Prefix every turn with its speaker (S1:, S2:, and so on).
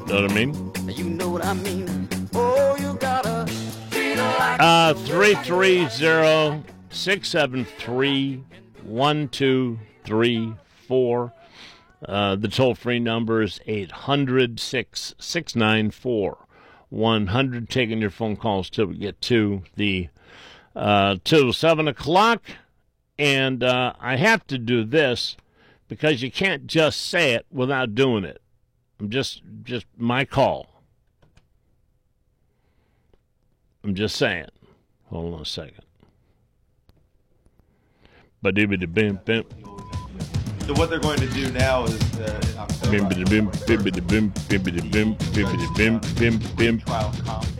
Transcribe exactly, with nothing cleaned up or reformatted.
S1: Know what I mean?
S2: You know what I mean? Oh, you gotta treat her like
S1: Uh, three three zero, six seven three, one two three four. Uh, the toll-free number is eight hundred, six six nine four, one hundred. Taking your phone calls till we get to the uh, to seven o'clock. And uh, I have to do this because you can't just say it without doing it. I'm just, just my call. I'm just saying. Hold on a second. Ba-dee-ba-dee-bim, bim.
S3: So what they're going to do now is uh, in October,
S1: Bim, bim, bim, bim, bim, bim, bim, bim, bim, bim, bim, bim.
S3: trial comp